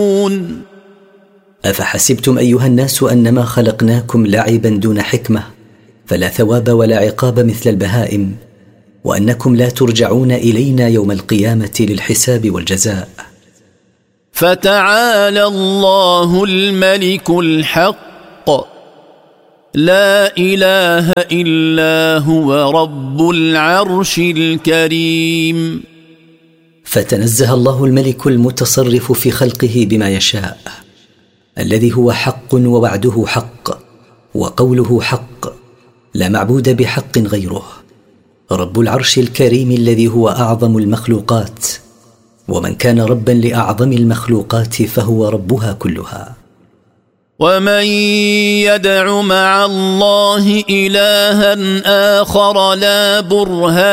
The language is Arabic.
أفحسبتم أيها الناس أنما خلقناكم لعبا دون حكمة فلا ثواب ولا عقاب مثل البهائم وأنكم لا ترجعون إلينا يوم القيامة للحساب والجزاء. فتعالى الله الملك الحق لا إله إلا هو رب العرش الكريم. فتنزه الله الملك المتصرف في خلقه بما يشاء الذي هو حق ووعده حق وقوله حق لا معبود بحق غيره، رب العرش الكريم الذي هو أعظم المخلوقات، ومن كان ربا لأعظم المخلوقات فهو ربها كلها. ومن يدع مع الله إلها آخر لا برهان